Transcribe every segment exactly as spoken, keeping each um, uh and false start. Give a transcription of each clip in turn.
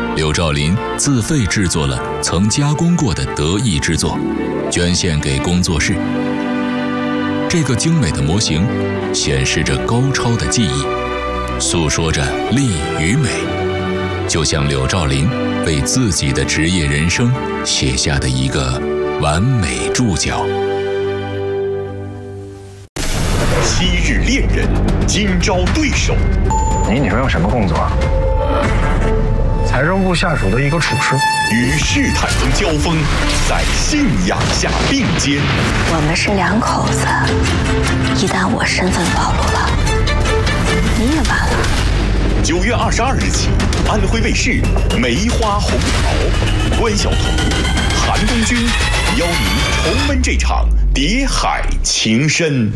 柳兆林自费制作了曾加工过的得意之作，捐献给工作室。这个精美的模型显示着高超的技艺，诉说着力与美，就像柳兆林为自己的职业人生写下的一个完美注脚。 昔日恋人，今朝对手。 你女朋友什么工作？财政部下属的一个厨师。 与试探中交锋，在信仰下并肩。 我们是两口子，一旦我身份暴露了，你也完了。 九月二十二日起，安徽卫视《梅花红桃》，关晓彤、韩东君邀您重温这场谍海情深。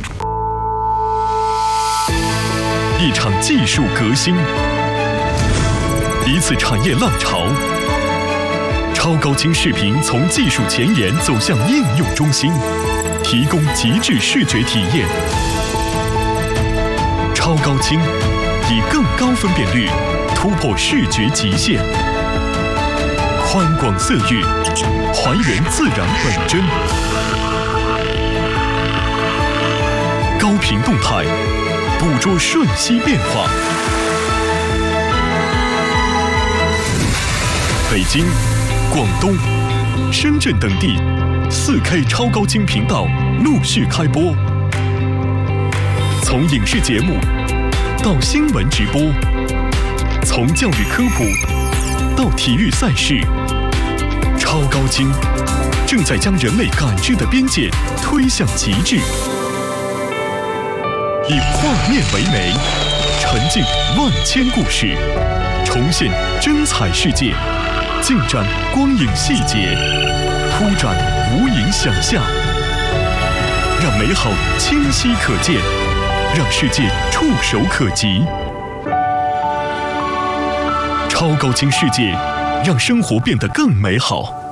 一场技术革新，一次产业浪潮。超高清视频从技术前沿走向应用中心，提供极致视觉体验。超高清以更高分辨率突破视觉极限，宽广色域还原自然本真，高频动态捕捉瞬息变化。北京、广东、深圳等地 四K 超高清频道陆续开播，从影视节目到新闻直播，从教育科普到体育赛事，超高清正在将人类感知的边界推向极致。以画面为媒，沉浸万千故事，重现真彩世界，尽展光影细节，铺展无垠想象，让美好清晰可见，让世界触手可及。超高清世界，让生活变得更美好。